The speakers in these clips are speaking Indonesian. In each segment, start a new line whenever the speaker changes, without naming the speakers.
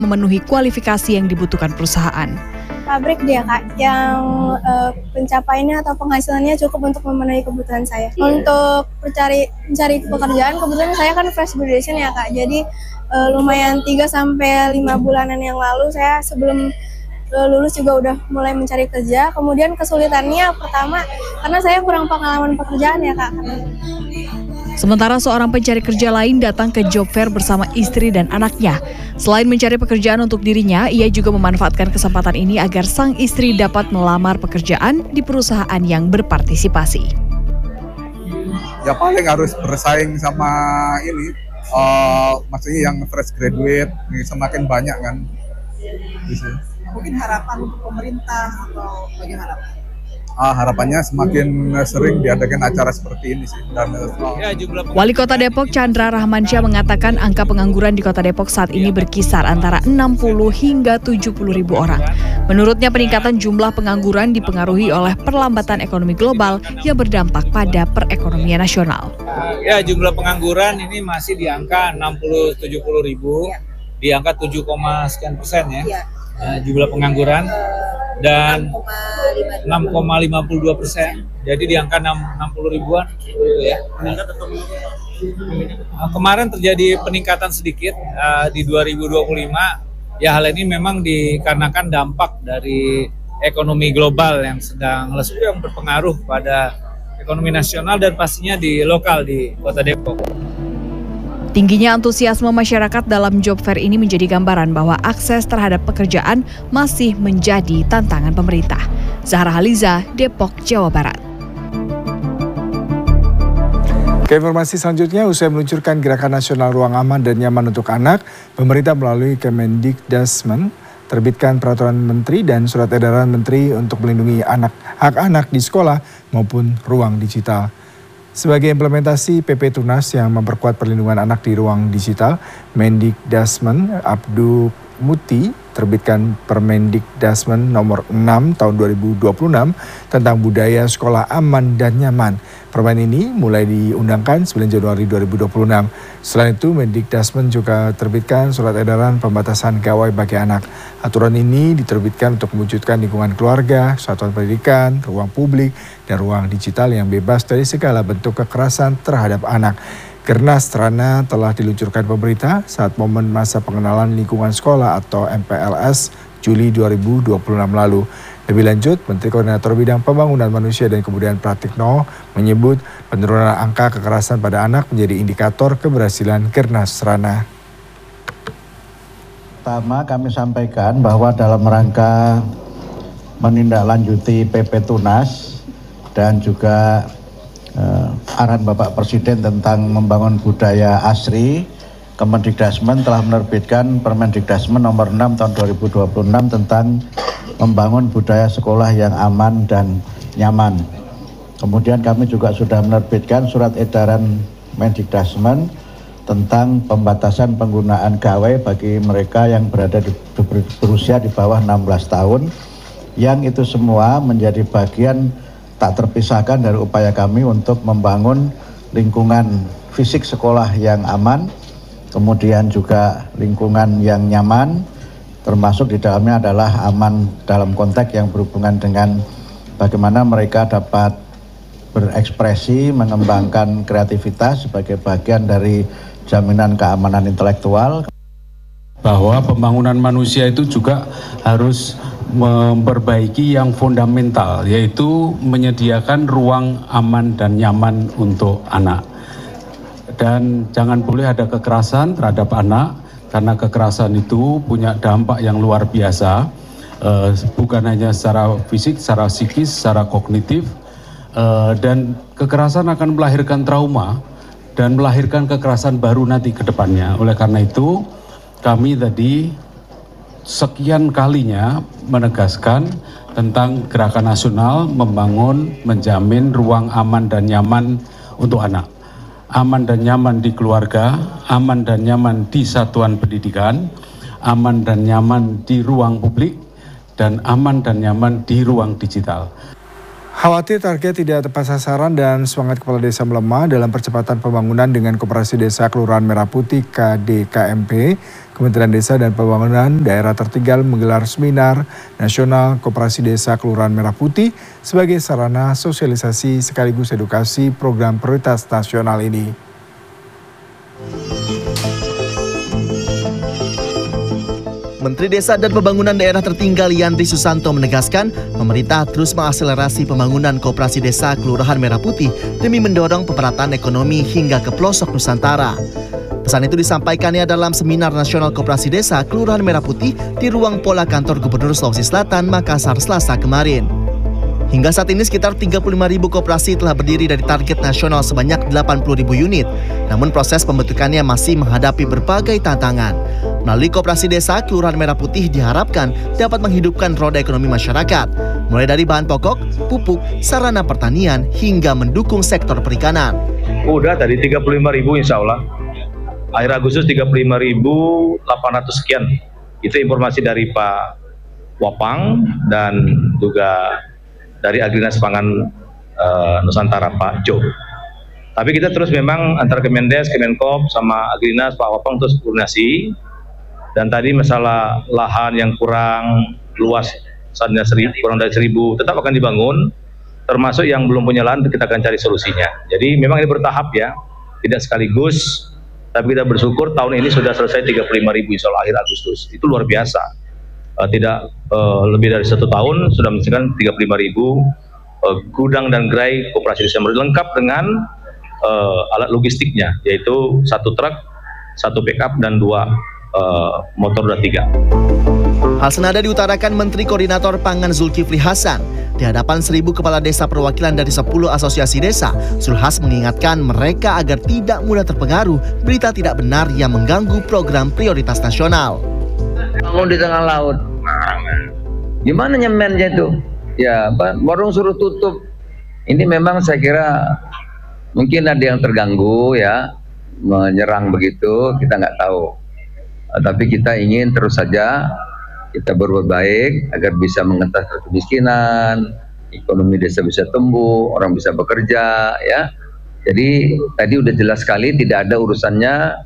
memenuhi kualifikasi yang dibutuhkan perusahaan.
Pabrik dia Kak, yang pencapaiannya atau penghasilannya cukup untuk memenuhi kebutuhan saya. Untuk mencari pekerjaan, kebetulan saya kan fresh graduation ya Kak, jadi lumayan 3-5 bulanan yang lalu saya sebelum lulus juga udah mulai mencari kerja. Kemudian kesulitannya pertama karena saya kurang pengalaman pekerjaan ya Kak.
Sementara seorang pencari kerja lain datang ke job fair bersama istri dan anaknya. Selain mencari pekerjaan untuk dirinya, ia juga memanfaatkan kesempatan ini agar sang istri dapat melamar pekerjaan di perusahaan yang berpartisipasi.
Ya paling harus bersaing sama ini, maksudnya yang fresh graduate, semakin banyak kan.
Mungkin harapan untuk pemerintah atau bagaimana?
Harapannya semakin sering diadakan acara seperti ini sih.
Wali Kota Depok Chandra Rahmansyah mengatakan angka pengangguran di Kota Depok saat ini berkisar antara 60 hingga 70 ribu orang. Menurutnya peningkatan jumlah pengangguran dipengaruhi oleh perlambatan ekonomi global yang berdampak pada perekonomian nasional.
Ya, jumlah pengangguran ini masih di angka 60-70 ribu, di angka 7, sekian persen ya. Jumlah pengangguran dan 6,52%, jadi di angka 60 ribuan gitu ya. Kemarin terjadi peningkatan sedikit di 2025, ya hal ini memang dikarenakan dampak dari ekonomi global yang sedang lesu yang berpengaruh pada ekonomi nasional dan pastinya di lokal di Kota Depok.
Tingginya antusiasme masyarakat dalam job fair ini menjadi gambaran bahwa akses terhadap pekerjaan masih menjadi tantangan pemerintah. Zahra Haliza, Depok, Jawa Barat.
Ke informasi selanjutnya, usai meluncurkan Gerakan Nasional Ruang Aman dan Nyaman untuk Anak, pemerintah melalui Kemendikbudrismen terbitkan peraturan menteri dan surat edaran menteri untuk melindungi hak anak di sekolah maupun ruang digital. Sebagai implementasi PP Tunas yang memperkuat perlindungan anak di ruang digital, Mendikbudrismen Abdul Muti terbitkan Permendikbudrismen nomor 6 tahun 2026 tentang budaya sekolah aman dan nyaman. Permen ini mulai diundangkan 9 Januari 2026. Selain itu, Mendikbudrismen juga terbitkan surat edaran pembatasan gawai bagi anak. Aturan ini diterbitkan untuk mewujudkan lingkungan keluarga, satuan pendidikan, ruang publik, dan ruang digital yang bebas dari segala bentuk kekerasan terhadap anak. Gernas Trana telah diluncurkan pemerintah saat momen masa pengenalan lingkungan sekolah atau MPLS Juli 2026 lalu. Lebih lanjut, Menteri Koordinator Bidang Pembangunan Manusia dan Kebudayaan Pratikno menyebut penurunan angka kekerasan pada anak menjadi indikator keberhasilan Gernas Trana.
Pertama, kami sampaikan bahwa dalam rangka menindaklanjuti PP Tunas dan juga arahan Bapak Presiden tentang membangun budaya asri, Kemendikbudrismen telah menerbitkan Permendikbudrismen nomor 6 tahun 2026 tentang membangun budaya sekolah yang aman dan nyaman. Kemudian kami juga sudah menerbitkan surat edaran Mendikbudrismen tentang pembatasan penggunaan gawai bagi mereka yang berusia di bawah 16 tahun, yang itu semua menjadi bagian tak terpisahkan dari upaya kami untuk membangun lingkungan fisik sekolah yang aman, kemudian juga lingkungan yang nyaman, termasuk di dalamnya adalah aman dalam konteks yang berhubungan dengan bagaimana mereka dapat berekspresi, mengembangkan kreativitas sebagai bagian dari jaminan keamanan intelektual.
Bahwa pembangunan manusia itu juga harus memperbaiki yang fundamental, yaitu menyediakan ruang aman dan nyaman untuk anak. Dan jangan boleh ada kekerasan terhadap anak, karena kekerasan itu punya dampak yang luar biasa, bukan hanya secara fisik, secara psikis, secara kognitif, dan kekerasan akan melahirkan trauma dan melahirkan kekerasan baru nanti ke depannya. Oleh karena itu, kami tadi sekian kalinya menegaskan tentang Gerakan Nasional membangun, menjamin ruang aman dan nyaman untuk anak. Aman dan nyaman di keluarga, aman dan nyaman di satuan pendidikan, aman dan nyaman di ruang publik, dan aman dan nyaman di ruang digital.
Khawatir target tidak tepat sasaran dan semangat kepala desa melemah dalam percepatan pembangunan dengan Koperasi Desa Kelurahan Merah Putih KDKMP, Kementerian Desa dan Pembangunan Daerah Tertinggal menggelar seminar nasional Koperasi Desa Kelurahan Merah Putih sebagai sarana sosialisasi sekaligus edukasi program prioritas nasional ini.
Menteri Desa dan Pembangunan Daerah Tertinggal Yandri Susanto menegaskan pemerintah terus mengakselerasi pembangunan Koperasi Desa Kelurahan Merah Putih demi mendorong pemerataan ekonomi hingga ke pelosok Nusantara. Pesan itu disampaikannya dalam Seminar Nasional Koperasi Desa Kelurahan Merah Putih di ruang Pola Kantor Gubernur Sulawesi Selatan, Makassar, Selasa kemarin. Hingga saat ini sekitar 35.000 koperasi telah berdiri dari target nasional sebanyak 80.000 unit. Namun proses pembentukannya masih menghadapi berbagai tantangan. Melalui Koperasi Desa Kelurahan Merah Putih diharapkan dapat menghidupkan roda ekonomi masyarakat, mulai dari bahan pokok, pupuk, sarana pertanian, hingga mendukung sektor perikanan.
Udah tadi 35.000 insya Allah. Akhir Agustus 35.800 sekian. Itu informasi dari Pak Wapang dan juga dari Agrinas Pangan Nusantara Pak Jo. Tapi kita terus memang antara Kemendes, Kemenkop sama Agrinas Pak Wapang terus koordinasi. Dan tadi masalah lahan yang kurang luas, kurang dari 1.000 tetap akan dibangun. Termasuk yang belum punya lahan kita akan cari solusinya. Jadi memang ini bertahap ya, tidak sekaligus. Tapi kita bersyukur tahun ini sudah selesai 35.000 insya Allah akhir Agustus. Itu luar biasa. Tidak lebih dari 1 tahun sudah menghasilkan 35.000 gudang dan gerai Koperasi Desa lengkap dengan alat logistiknya, yaitu 1 truk, 1 pickup dan 2 motor roda 3.
Hal senada diutarakan Menteri Koordinator Pangan Zulkifli Hasan. Di hadapan 1.000 kepala desa perwakilan dari 10 asosiasi desa, Zulhas mengingatkan mereka agar tidak mudah terpengaruh berita tidak benar yang mengganggu program prioritas nasional.
Bangun di tengah laut, gimana nyemennya itu? Ya, warung suruh tutup. Ini memang saya kira mungkin ada yang terganggu ya, menyerang begitu, kita nggak tahu. Tapi kita ingin terus saja kita berbuat baik agar bisa mengentas kemiskinan, ekonomi desa bisa tumbuh, orang bisa bekerja ya. Jadi tadi udah jelas sekali tidak ada urusannya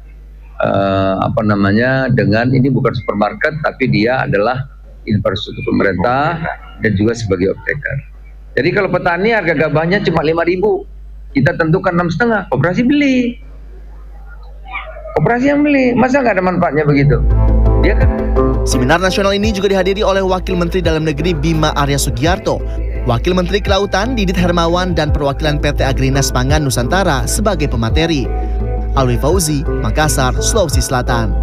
dengan ini bukan supermarket, tapi dia adalah infrastruktur pemerintah dan juga sebagai off-taker. Jadi kalau petani harga gabahnya cuma 5.000, kita tentukan 6,5, koperasi beli. Koperasi yang beli, masa nggak ada manfaatnya begitu? Dia kan.
Seminar nasional ini juga dihadiri oleh Wakil Menteri Dalam Negeri Bima Arya Sugiarto, Wakil Menteri Kelautan Didit Hermawan, dan perwakilan PT Agrinas Pangan Nusantara sebagai pemateri. Alwi Fauzi, Makassar, Sulawesi Selatan.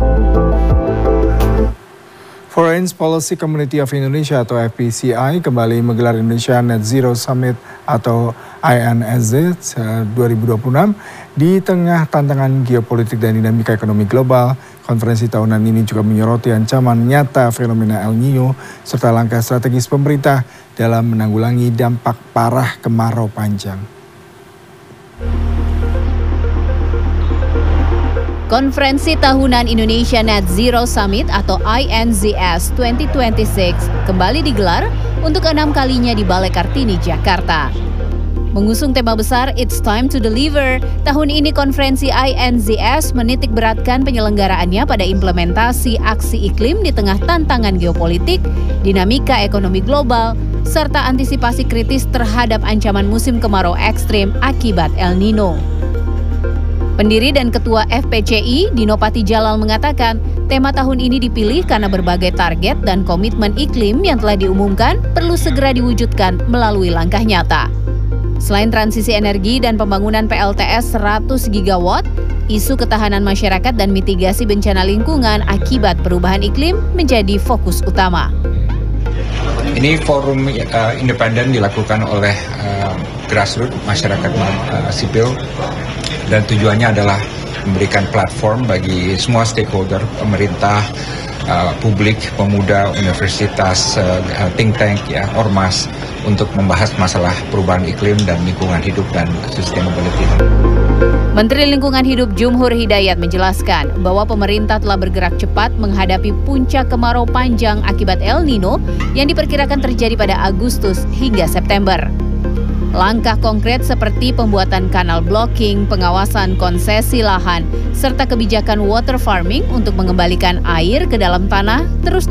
Foreign Policy Community of Indonesia atau FPCI kembali menggelar Indonesia Net Zero Summit atau INSZ 2026 di tengah tantangan geopolitik dan dinamika ekonomi global. Konferensi tahunan ini juga menyoroti ancaman nyata fenomena El Nino serta langkah strategis pemerintah dalam menanggulangi dampak parah kemarau panjang.
Konferensi tahunan Indonesia Net Zero Summit atau INZS 2026 kembali digelar untuk 6 kalinya di Balai Kartini, Jakarta. Mengusung tema besar It's Time to Deliver, tahun ini konferensi INZS menitik beratkan penyelenggaraannya pada implementasi aksi iklim di tengah tantangan geopolitik, dinamika ekonomi global, serta antisipasi kritis terhadap ancaman musim kemarau ekstrim akibat El Nino. Pendiri dan Ketua FPCI, Dino Patijalal mengatakan, tema tahun ini dipilih karena berbagai target dan komitmen iklim yang telah diumumkan perlu segera diwujudkan melalui langkah nyata. Selain transisi energi dan pembangunan PLTS 100 gigawatt, isu ketahanan masyarakat dan mitigasi bencana lingkungan akibat perubahan iklim menjadi fokus utama.
Ini forum independen dilakukan oleh grassroots masyarakat sipil dan tujuannya adalah memberikan platform bagi semua stakeholder, pemerintah, publik, pemuda, universitas, think tank, ya, ormas untuk membahas masalah perubahan iklim dan lingkungan hidup dan sustainability.
Menteri Lingkungan Hidup Jumhur Hidayat menjelaskan bahwa pemerintah telah bergerak cepat menghadapi puncak kemarau panjang akibat El Nino yang diperkirakan terjadi pada Agustus hingga September. Langkah konkret seperti pembuatan kanal blocking, pengawasan konsesi lahan, serta kebijakan water farming untuk mengembalikan air ke dalam tanah terus